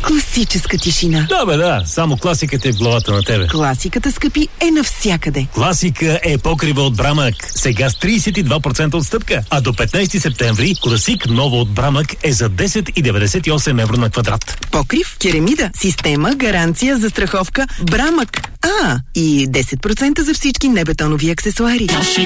Класическа тишина. Да, бе, да. Само класиката е в главата на тебе. Класиката, скъпи, е навсякъде. Класика е покрива от Брамък. Сега с 32% отстъпка. А до 15 септември класик ново от Брамък е за 10,98 евро на квадрат. Покрив, керамида, система, гаранция, застраховка, Брамък. И 10% за всички небетонови аксесуари.